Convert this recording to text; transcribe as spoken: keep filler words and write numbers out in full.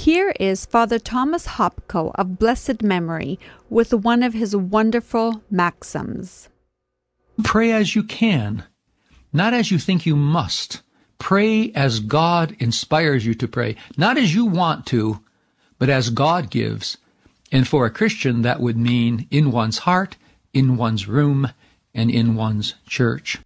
Here is Father Thomas Hopko of blessed memory with one of his wonderful maxims. Pray as you can, not as you think you must. Pray as God inspires you to pray, not as you want to, but as God gives. And for a Christian, that would mean in one's heart, in one's room, and in one's church.